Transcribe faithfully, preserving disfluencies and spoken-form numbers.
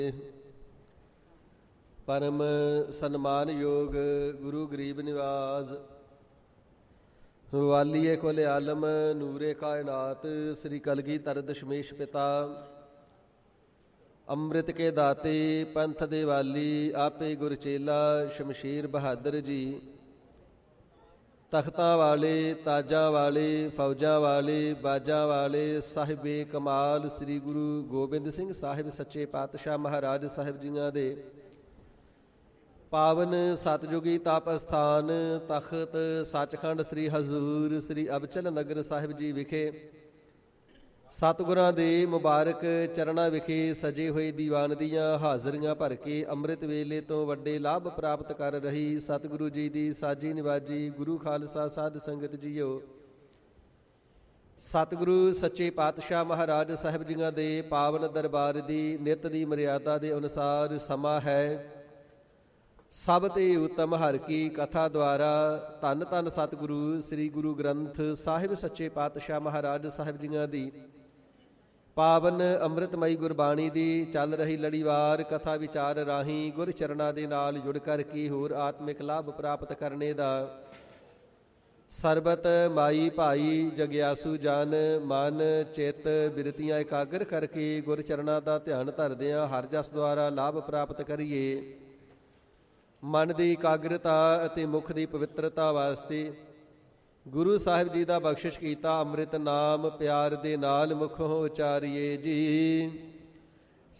ਪਰਮ ਸਨਮਾਨਯੋਗ ਗੁਰੂ ਗਰੀਬ ਨਿਵਾਜ ਵਾਲੀਏ ਕੁਲ ਆਲਮ ਨੂਰੇ ਕਾਇਨਾਤ ਸ੍ਰੀ ਕਲਗੀਧਰ ਦਸ਼ਮੇਸ਼ ਪਿਤਾ ਅੰਮ੍ਰਿਤ ਕੇ ਦਾਤੇ ਪੰਥ ਦੇ ਵਾਲੀ ਆਪੇ ਗੁਰ ਚੇਲਾ ਸ਼ਮਸ਼ੀਰ ਬਹਾਦਰ ਜੀ ਤਖਤਾਂ ਵਾਲੇ ਤਾਜਾਂ ਵਾਲੇ ਫੌਜਾਂ ਵਾਲੇ ਬਾਜਾਂ ਵਾਲੇ ਸਾਹਿਬੇ ਕਮਾਲ ਸ੍ਰੀ ਗੁਰੂ ਗੋਬਿੰਦ ਸਿੰਘ ਸਾਹਿਬ ਸੱਚੇ ਪਾਤਸ਼ਾਹ ਮਹਾਰਾਜ ਸਾਹਿਬ ਜੀਆਂ ਦੇ ਪਾਵਨ ਸਤਜੁਗੀ ਤਪ ਅਸਥਾਨ ਤਖਤ ਸੱਚਖੰਡ ਸ੍ਰੀ ਹਜ਼ੂਰ ਸ੍ਰੀ ਅਬਚਲ ਨਗਰ ਸਾਹਿਬ ਜੀ ਵਿਖੇ ਸਤਿਗੁਰਾਂ ਦੇ ਮੁਬਾਰਕ ਚਰਨਾਂ ਵਿਖੇ ਸਜੇ ਹੋਏ ਦੀਵਾਨ ਦੀਆਂ ਹਾਜ਼ਰੀਆਂ ਭਰ ਕੇ ਅੰਮ੍ਰਿਤ ਵੇਲੇ ਤੋਂ ਵੱਡੇ ਲਾਭ ਪ੍ਰਾਪਤ ਕਰ ਰਹੀ ਸਤਿਗੁਰੂ ਜੀ ਦੀ ਸਾਜੀ ਨਿਵਾਜੀ ਗੁਰੂ ਖਾਲਸਾ ਸਾਧ ਸੰਗਤ ਜੀਓ, ਸਤਿਗੁਰੂ ਸੱਚੇ ਪਾਤਸ਼ਾਹ ਮਹਾਰਾਜ ਸਾਹਿਬ ਜੀਆਂ ਦੇ ਪਾਵਨ ਦਰਬਾਰ ਦੀ ਨਿਤ ਦੀ ਮਰਿਆਦਾ ਦੇ ਅਨੁਸਾਰ ਸਮਾਂ ਹੈ ਸਭ ਤੇ ਉਤਮ ਹਰਿ ਕੀ ਕਥਾ ਦੁਆਰਾ ਧੰਨ ਧੰਨ ਸਤਿਗੁਰੂ ਸ੍ਰੀ ਗੁਰੂ ਗ੍ਰੰਥ ਸਾਹਿਬ ਸੱਚੇ ਪਾਤਸ਼ਾਹ ਮਹਾਰਾਜ ਸਾਹਿਬ ਜੀਆਂ ਦੀ ਪਾਵਨ ਅੰਮ੍ਰਿਤਮਈ ਗੁਰਬਾਣੀ ਦੀ ਚੱਲ ਰਹੀ ਲੜੀਵਾਰ ਕਥਾ ਵਿਚਾਰ ਰਾਹੀਂ ਗੁਰ ਚਰਨਾਂ ਦੇ ਨਾਲ ਜੁੜ ਕਰ ਕੇ ਹੋਰ ਆਤਮਿਕ ਲਾਭ ਪ੍ਰਾਪਤ ਕਰਨੇ ਦਾ ਸਰਬਤ ਮਾਈ ਭਾਈ ਜਗਿਆਸੂ ਜਨ ਮਨ ਚਿੱਤ ਬਿਰਤੀਆਂ ਇਕਾਗਰ ਕਰਕੇ ਗੁਰ ਚਰਨਾਂ ਦਾ ਧਿਆਨ ਧਰਦਿਆਂ ਹਰ ਜਸ ਦੁਆਰਾ ਲਾਭ ਪ੍ਰਾਪਤ ਕਰੀਏ। ਮਨ ਦੀ ਇਕਾਗਰਤਾ ਅਤੇ ਮੁਖ ਦੀ ਪਵਿੱਤਰਤਾ ਵਾਸਤੇ ਗੁਰੂ ਸਾਹਿਬ ਜੀ ਦਾ ਬਖਸ਼ਿਸ਼ ਕੀਤਾ ਅੰਮ੍ਰਿਤ ਨਾਮ ਪਿਆਰ ਦੇ ਨਾਲ ਮੁਖੋਂ ਉਚਾਰੀਏ ਜੀ।